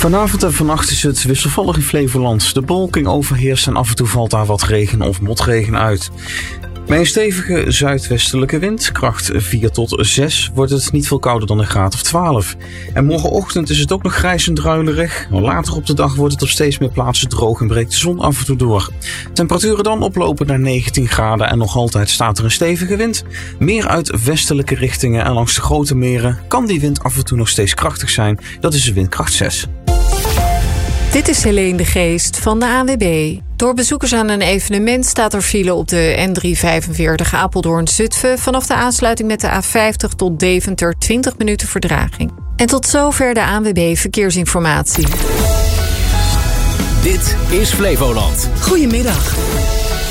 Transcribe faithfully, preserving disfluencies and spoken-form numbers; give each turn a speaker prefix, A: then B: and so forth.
A: Vanavond en vannacht is het wisselvallig in Flevoland. De bewolking overheerst en af en toe valt daar wat regen of motregen uit. Bij een stevige zuidwestelijke wind, kracht vier tot zes, wordt het niet veel kouder dan een graad of twaalf. En morgenochtend is het ook nog grijs en druilerig. Later op de dag wordt het op steeds meer plaatsen droog en breekt de zon af en toe door. Temperaturen dan oplopen naar negentien graden en nog altijd staat er een stevige wind. Meer uit westelijke richtingen en langs de grote meren kan die wind af en toe nog steeds krachtig zijn. Dat is de windkracht zes.
B: Dit is Helene de Geest van de A N W B. Door bezoekers aan een evenement staat er file op de N driehonderdvijfenveertig Apeldoorn-Zutphen. Vanaf de aansluiting met de A vijftig tot Deventer twintig minuten vertraging. En tot zover de A N W B Verkeersinformatie.
C: Dit is Flevoland.
D: Goedemiddag.